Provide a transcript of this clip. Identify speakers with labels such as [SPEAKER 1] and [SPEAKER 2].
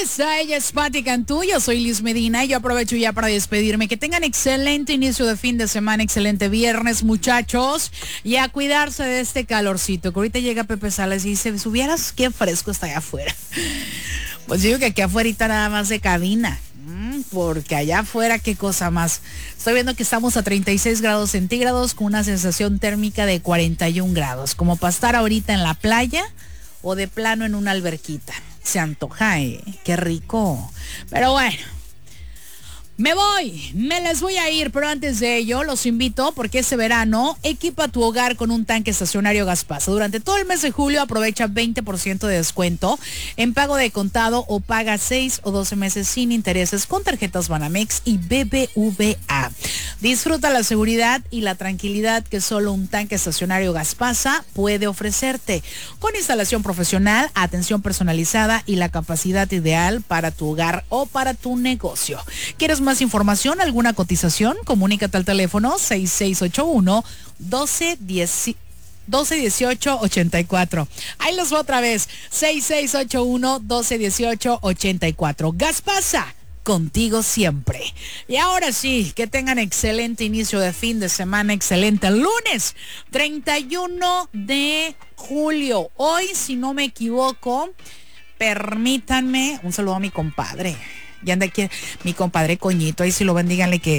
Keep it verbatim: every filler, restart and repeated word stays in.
[SPEAKER 1] está, ella es Pati Cantú, yo soy Liz Medina y yo aprovecho ya para despedirme. Que tengan excelente inicio de fin de semana, excelente viernes, muchachos, y a cuidarse de este calorcito, que ahorita llega Pepe Salas y dice, subieras qué fresco está allá afuera. Pues digo que aquí afuera nada más de cabina, porque allá afuera qué cosa más. Estoy viendo que estamos a treinta y seis grados centígrados con una sensación térmica de cuarenta y un grados, como para estar ahorita en la playa o de plano en una alberquita. Se antoja, ¿eh? Qué rico. Pero bueno, me voy, me les voy a ir, pero antes de ello los invito porque este verano equipa tu hogar con un tanque estacionario Gaspasa. Durante todo el mes de julio aprovecha veinte por ciento de descuento en pago de contado o paga seis o doce meses sin intereses con tarjetas Banamex y B B V A. Disfruta la seguridad y la tranquilidad que solo un tanque estacionario Gaspasa puede ofrecerte, con instalación profesional, atención personalizada y la capacidad ideal para tu hogar o para tu negocio. ¿Quieres más información, alguna cotización? Comunícate al teléfono seis seis ocho uno, doce diez doce dieciocho ochenta y cuatro. Ahí los voy otra vez, seis seis ocho uno, doce dieciocho ochenta y cuatro. Gaspasa, contigo siempre. Y ahora sí, que tengan excelente inicio de fin de semana, excelente lunes, treinta y uno de julio. Hoy, si no me equivoco, permítanme un saludo a mi compadre. Y anda aquí mi compadre Coñito, ahí si lo ven, díganle que